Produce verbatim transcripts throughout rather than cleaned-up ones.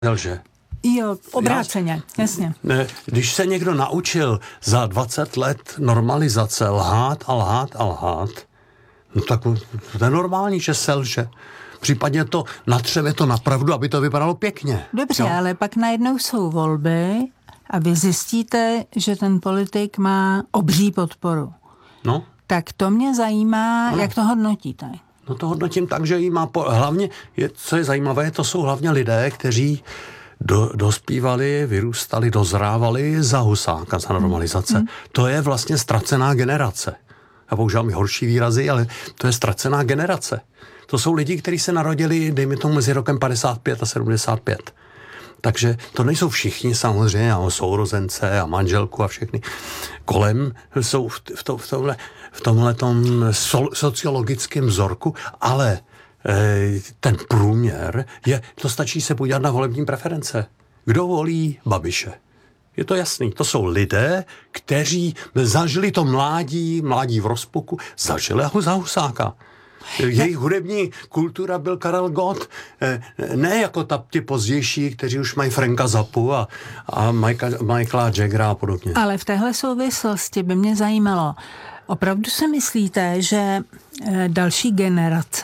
nelže. Jo, obráceně, jasně. Když se někdo naučil za dvacet let normalizace lhát a lhát a lhát, no tak to je normální, že se lže. Případně to natřeme to na pravdu, aby to vypadalo pěkně. Dobře, jo? Ale pak najednou jsou volby a vy zjistíte, že ten politik má obří podporu. No. Tak to mě zajímá, no. Jak to hodnotíte? No to hodnotím tak, že jí má po... hlavně, je, co je zajímavé, to jsou hlavně lidé, kteří do, dospívali, vyrůstali, dozrávali za Husáka, za normalizace. Hmm. To je vlastně ztracená generace. Já používám i horší výrazy, ale to je ztracená generace. To jsou lidi, kteří se narodili, dejme tomu, mezi rokem padesát pět a sedmdesát pět. Takže to nejsou všichni samozřejmě, a sourozence a manželku a všechny kolem jsou v, v, to, v tomhle, v tomhletom so, sociologickém vzorku, ale e, ten průměr je, to stačí se podívat na volební preference. Kdo volí Babiše? Je to jasný, to jsou lidé, kteří zažili to mládí, mládí v rozpuku, zažili ho za Husáka. Jejich hudební kultura byl Karel Gott, ne jako ta, ti pozdější, kteří už mají Franka Zappu a, a Michaela Jaggera a podobně. Ale v téhle souvislosti by mě zajímalo, opravdu si myslíte, že další generace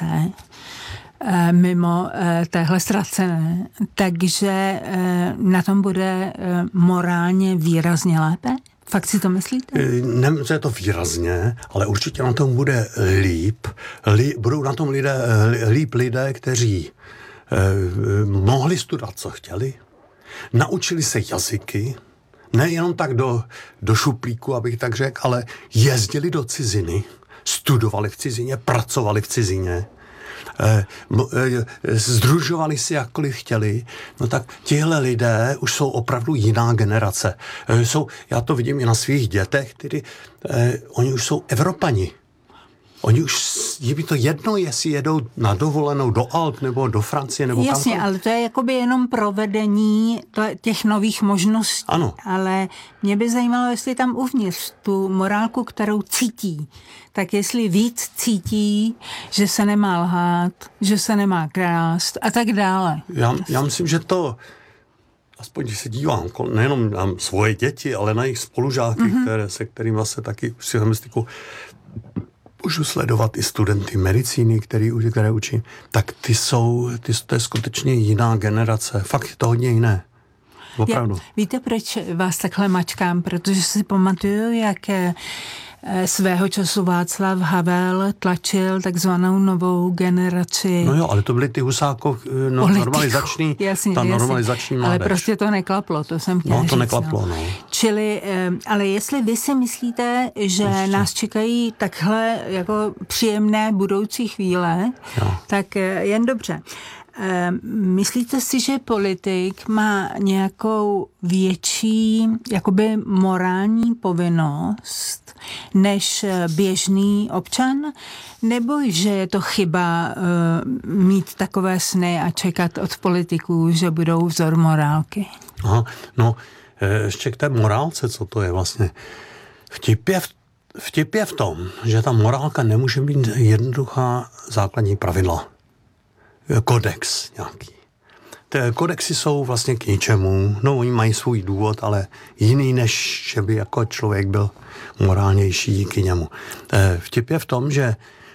mimo téhle ztracené, takže na tom bude morálně výrazně lépe? Fakt si to myslíte? Nevím, co je to výrazně, ale určitě na tom bude líp. Lí, budou na tom lidé, líp lidé, kteří eh, mohli studovat, co chtěli, naučili se jazyky, nejenom tak do, do šuplíku, abych tak řekl, ale jezdili do ciziny, studovali v cizině, pracovali v cizině, Eh, eh, združovali si jakkoliv chtěli, no tak tihle lidé už jsou opravdu jiná generace. Eh, jsou, já to vidím i na svých dětech, kteří, eh, oni už jsou Evropani. Oni už, je by to jedno, jestli jedou na dovolenou do Alp nebo do Francie nebo Jasně, kamkoliv. Ale to je jakoby jenom provedení těch nových možností. Ano. Ale mě by zajímalo, jestli tam uvnitř tu morálku, kterou cítí, tak jestli víc cítí, že se nemá lhát, že se nemá krást a tak dále. Já, já myslím, že to, aspoň když se dívám, nejenom na svoje děti, ale na jejich spolužáky, mm-hmm. které, se kterým vlastně taky psychometriku můžu sledovat i studenty medicíny, který, které učím, tak ty jsou, ty, to je skutečně jiná generace. Fakt je to hodně jiné. Opravdu. Já, víte, proč vás takhle mačkám? Protože si pamatuju, jak svého času Václav Havel tlačil takzvanou novou generaci. No jo, ale to byly ty Husákov no, normalizační, jasně, ta jasně. normalizační mládež. Ale prostě to neklaplo, to jsem chtěla No, to říct, neklaplo, no. no. Čili, ale jestli vy si myslíte, že Ještě. nás čekají takhle jako příjemné budoucí chvíle, jo. tak jen dobře. Myslíte si, že politik má nějakou větší jakoby morální povinnost než běžný občan? Nebo že je to chyba uh, mít takové sny a čekat od politiků, že budou vzor morálky? Aha, no, ještě k té morálce, co to je vlastně. Vtip je v, vtip je v tom, že ta morálka nemůže být jednoduchá základní pravidla. Kodex nějaký. Ty kodexy jsou vlastně k ničemu. No, oni mají svůj důvod, ale jiný, než že by jako člověk byl morálnější díky němu. Vtip je v tom, že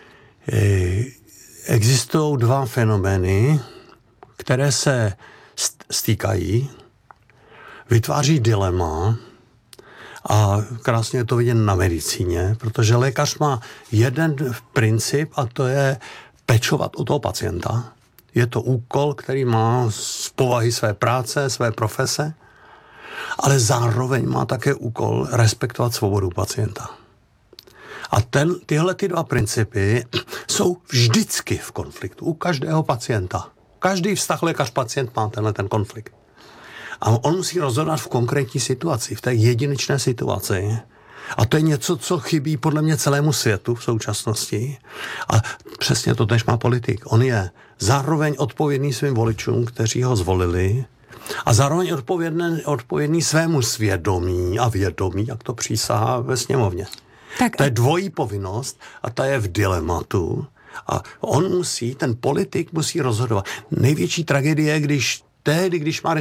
existují dva fenomény, které se stýkají, vytváří dilema a krásně je to vidět na medicíně, protože lékař má jeden princip a to je pečovat o toho pacienta. Je to úkol, který má z povahy své práce, své profese, ale zároveň má také úkol respektovat svobodu pacienta. A ten, tyhle ty dva principy jsou vždycky v konfliktu u každého pacienta. Každý vztah lékař-pacient má tenhle ten konflikt. A on musí rozhodovat v konkrétní situaci, v té jedinečné situaci. A to je něco, co chybí podle mě celému světu v současnosti. A přesně to tež má politik. On je zároveň odpovědný svým voličům, kteří ho zvolili, a zároveň odpovědný, odpovědný svému svědomí a vědomí, jak to přísahá ve sněmovně. Tak to je dvojí povinnost a ta je v dilematu. A on musí, ten politik musí rozhodovat. Největší tragédie je, když tehdy, když má